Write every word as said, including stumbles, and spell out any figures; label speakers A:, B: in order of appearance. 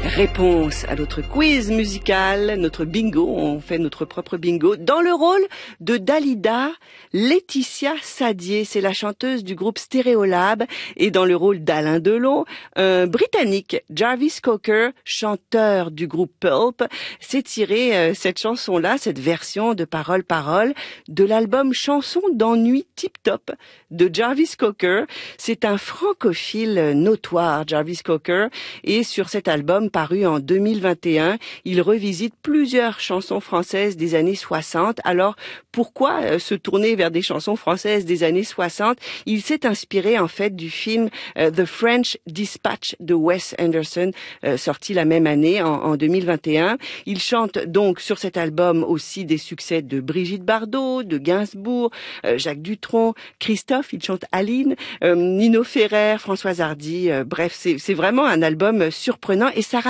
A: Réponse à notre quiz musical, notre bingo, on fait notre propre bingo. Dans le rôle de Dalida, Laetitia Sadier, c'est la chanteuse du groupe Stéréolab, et dans le rôle d'Alain Delon, un Britannique, Jarvis Cocker, chanteur du groupe Pulp, s'est tiré euh, cette chanson-là, cette version de parole-parole, de l'album Chansons d'ennui tip-top de Jarvis Cocker. C'est un francophile notoire, Jarvis Cocker, et sur cet album paru en deux mille vingt et un, il revisite plusieurs chansons françaises des années soixante. Alors, pourquoi euh, se tourner vers des chansons françaises des années soixante? Il s'est inspiré en fait du film euh, The French Dispatch de Wes Anderson, euh, sorti la même année, en, en deux mille vingt et un. Il chante donc sur cet album aussi des succès de Brigitte Bardot, de Gainsbourg, euh, Jacques Dutronc, Christophe, il chante Aline, euh, Nino Ferrer, Françoise Hardy, euh, bref, c'est, c'est vraiment un album surprenant et ça